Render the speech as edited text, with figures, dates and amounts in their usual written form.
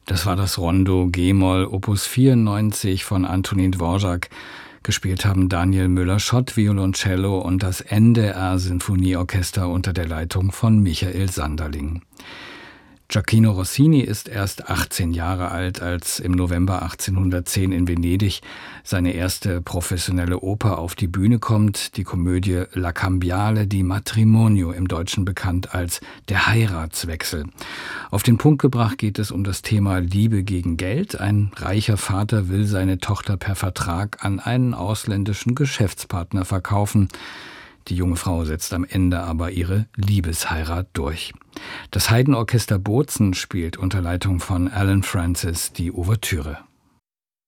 Das war das Rondo G-Moll Opus 94 von Antonin Dvorak. Gespielt haben Daniel Müller-Schott Violoncello und das NDR-Sinfonieorchester unter der Leitung von Michael Sanderling. Gioacchino Rossini ist erst 18 Jahre alt, als im November 1810 in Venedig seine erste professionelle Oper auf die Bühne kommt, die Komödie La Cambiale di Matrimonio, im Deutschen bekannt als Der Heiratswechsel. Auf den Punkt gebracht geht es um das Thema Liebe gegen Geld. Ein reicher Vater will seine Tochter per Vertrag an einen ausländischen Geschäftspartner verkaufen. Die junge Frau setzt am Ende aber ihre Liebesheirat durch. Das Haydn-Orchester Bozen spielt unter Leitung von Alan Francis die Ouvertüre.